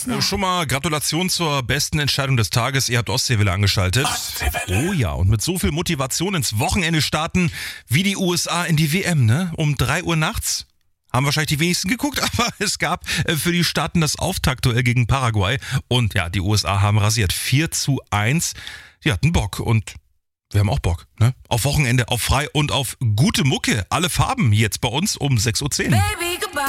Schon mal Gratulation zur besten Entscheidung des Tages. Ihr habt Ostseewelle angeschaltet. Oh ja, und mit so viel Motivation ins Wochenende starten wie die USA in die WM, ne? Um 3 Uhr nachts. Haben wahrscheinlich die wenigsten geguckt, aber es gab für die Staaten das Auftaktduell gegen Paraguay. Und ja, die USA haben rasiert. 4:1. Die hatten Bock und wir haben auch Bock, ne? Auf Wochenende, auf frei und auf gute Mucke. Alle Farben jetzt bei uns um 6:10 Uhr.